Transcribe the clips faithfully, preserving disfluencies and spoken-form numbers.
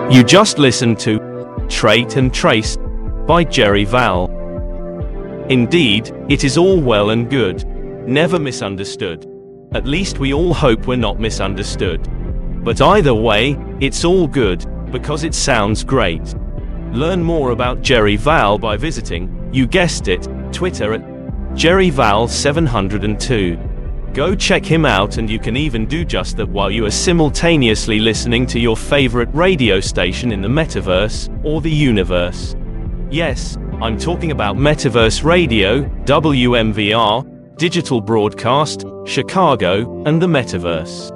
You just listened to Trait and Trace by Jerry Val. Indeed, it is all well and good. Never misunderstood. At least we all hope we're not misunderstood. But either way, it's all good, because it sounds great. Learn more about Jerry Val by visiting, you guessed it, Twitter at Jerry Val seven oh two. Go check him out, and you can even do just that while you are simultaneously listening to your favorite radio station in the metaverse, or the universe. Yes, I'm talking about Metaverse Radio, W M V R, Digital Broadcast, Chicago, and the Metaverse.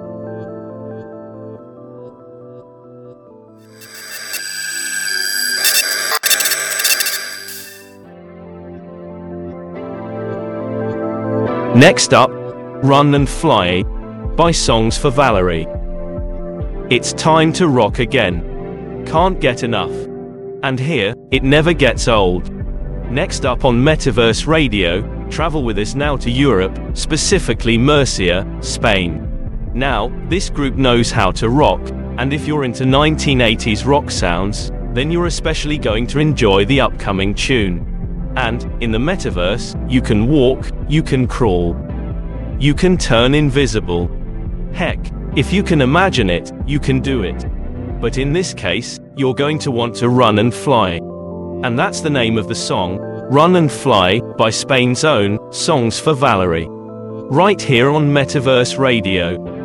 Next up, Run and Fly by Songs for Valerie. It's time to rock again. Can't get enough. And here, it never gets old. Next up on Metaverse Radio, travel with us now to Europe, specifically Murcia, Spain. Now, this group knows how to rock, and if you're into nineteen eighties rock sounds, then you're especially going to enjoy the upcoming tune. And, in the Metaverse, you can walk, you can crawl. You can turn invisible. Heck, if you can imagine it, you can do it. But in this case, you're going to want to run and fly. And that's the name of the song, Run and Fly, by Spain's own Songs for Valerie. Right here on Metaverse Radio.